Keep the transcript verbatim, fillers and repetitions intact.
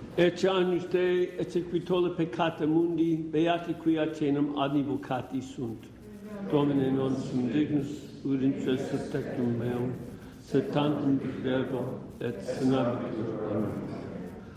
Ecce agnus Dei, ecce qui tolle peccata mundi, beati qui atenum advocati sunt. Domine non sum dignus, urince subtectum meum, sed tantum verbo et senabitur. Amen.